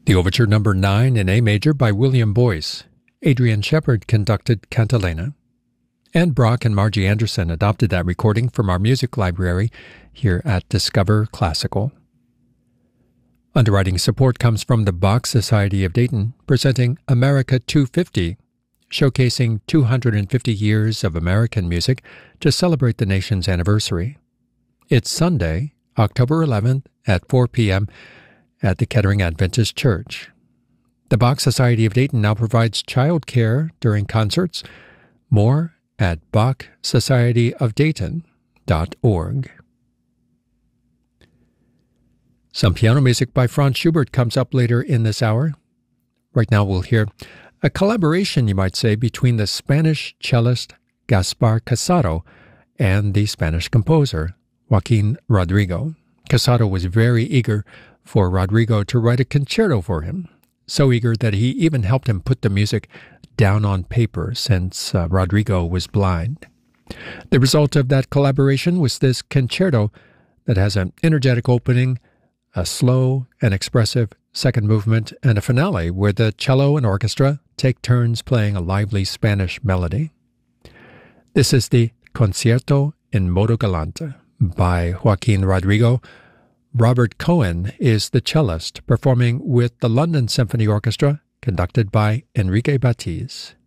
The Overture Number 9 in A major by William Boyce. Adrian Shepard conducted Cantilena. Anne Brock and Margie Anderson adopted that recording from our music library here at Discover Classical. Underwriting support comes from the Bach Society of Dayton, presenting America 250, showcasing 250 years of American music to celebrate the nation's anniversary. It's Sunday, October 11th at 4 p.m. at the Kettering Adventist Church. The Bach Society of Dayton now provides child care during concerts. More at bachsocietyofdayton.org. Some piano music by Franz Schubert comes up later in this hour. Right now we'll hear a collaboration, you might say, between the Spanish cellist Gaspar Casado and the Spanish composer Joaquin Rodrigo. Casado was very eager for Rodrigo to write a concerto for him, so eager that he even helped him put the music down on paper since Rodrigo was blind. The result of that collaboration was this concerto that has an energetic opening, a slow and expressive second movement, and a finale where the cello and orchestra take turns playing a lively Spanish melody. This is the Concierto in Modo Galante by Joaquin Rodrigo. Robert Cohen is the cellist, performing with the London Symphony Orchestra, conducted by Enrique Batiz.